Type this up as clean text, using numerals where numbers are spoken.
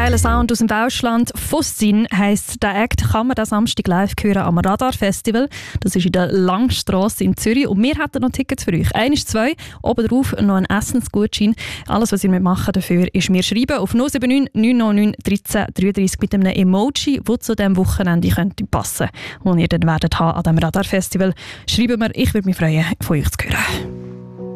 geiler Sound aus dem Deutschland. Fossin heisst der Act, kann man den Samstag live hören am Radar Festival. Das ist in der Langstrasse in Zürich. Und wir hätten noch Tickets für euch. 1, 2, oben drauf noch ein Essensgutschein. Alles, was ihr machen dafür, ist mir schreiben auf 079 909 13 33 mit einem Emoji, das zu diesem Wochenende könnte passen, das ihr dann werdet haben an diesem Radar Festival. Schreiben wir, ich würde mich freuen, von euch zu hören.